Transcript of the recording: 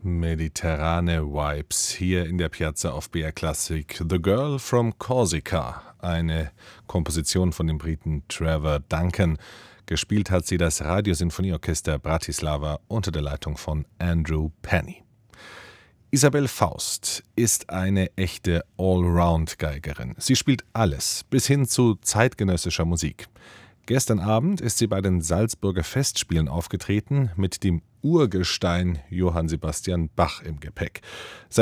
Mediterrane Vibes hier in der Piazza auf BR Classic. The Girl from Corsica, eine Komposition von dem Briten Trevor Duncan. Gespielt hat sie das Radiosinfonieorchester Bratislava unter der Leitung von Andrew Penny. Isabelle Faust ist eine echte Allround-Geigerin. Sie spielt alles, bis hin zu zeitgenössischer Musik. Gestern Abend ist sie bei den Salzburger Festspielen aufgetreten mit dem Urgestein Johann Sebastian Bach im Gepäck.